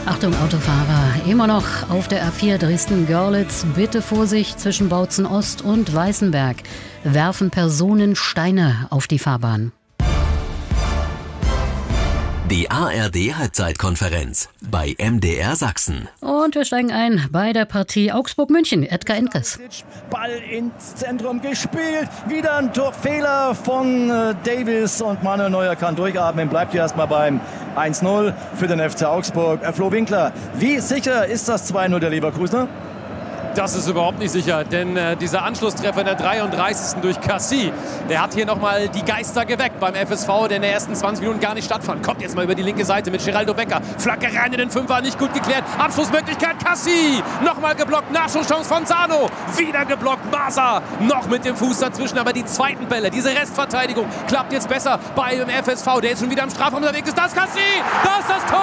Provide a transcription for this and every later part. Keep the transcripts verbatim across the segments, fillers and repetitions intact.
Achtung Autofahrer, immer noch auf der A vier Dresden-Görlitz. Bitte Vorsicht zwischen Bautzen Ost und Weißenberg. Werfen Personen Steine auf die Fahrbahn. Die A R D-Halbzeitkonferenz bei M D R Sachsen. Und wir steigen ein bei der Partie Augsburg-München. Edgar Enkes. Ball ins Zentrum gespielt. Wieder ein Torfehler von äh, Davis und Manuel Neuer kann durchatmen. Bleibt hier erstmal beim eins null für den F C Augsburg. Äh, Flo Winkler, wie sicher ist das zwei null der Leverkusener? Das ist überhaupt nicht sicher, denn äh, dieser Anschlusstreffer in der dreiunddreißigsten durch Cassie, der hat hier nochmal die Geister geweckt beim F S V, der in den ersten zwanzig Minuten gar nicht stattfand. Kommt jetzt mal über die linke Seite mit Geraldo Becker. Flanke rein in den Fünfer, nicht gut geklärt. Abschlussmöglichkeit Cassie. Nochmal geblockt, Nachschusschance von Sano. Wieder geblockt, Masa. Noch mit dem Fuß dazwischen, aber die zweiten Bälle, diese Restverteidigung klappt jetzt besser beim F S V. Der ist schon wieder im Strafraum unterwegs. Ist das Cassie? Das ist das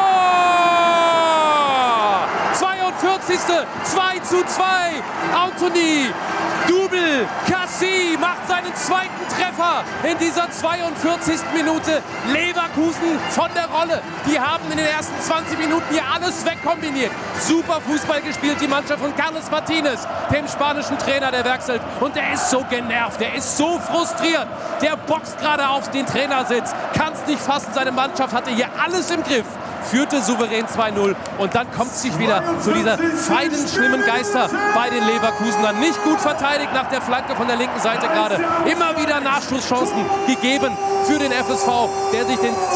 Tor! zweiundvierzigste zwei zu zwei. Anthony Double. Cassie macht seinen zweiten Treffer in dieser zweiundvierzigsten Minute. Leverkusen von der Rolle. Die haben in den ersten zwanzig Minuten hier alles wegkombiniert. Super Fußball gespielt, die Mannschaft von Carlos Martinez, dem spanischen Trainer, der wechselt. Und der ist so genervt, der ist so frustriert. Der boxt gerade auf den Trainersitz. Kann es nicht fassen, seine Mannschaft hatte hier alles im Griff. Führte souverän zwei null und dann kommt es sich wieder zu dieser feinen, schlimmen Geister bei den Leverkusenern. Nicht gut verteidigt nach der Flanke von der linken Seite gerade. Immer wieder Nachschusschancen gegeben für den F S V, der sich den